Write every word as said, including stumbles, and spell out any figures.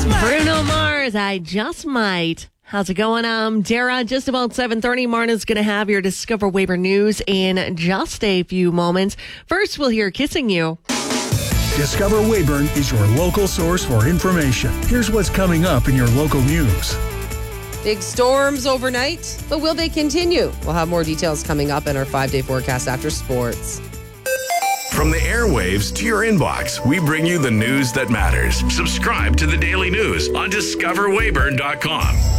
Bruno Mars, I just might. How's it going? I'm Dara. Just about seven thirty. Marna's going to have your Discover Weyburn news in just a few moments. First, we'll hear Kissing You. Discover Weyburn is your local source for information. Here's what's coming up in your local news. Big storms overnight, but will they continue? We'll have more details coming up in our five-day forecast after sports. From the airwaves to your inbox, we bring you the news that matters. Subscribe to the Daily News on discover weyburn dot com.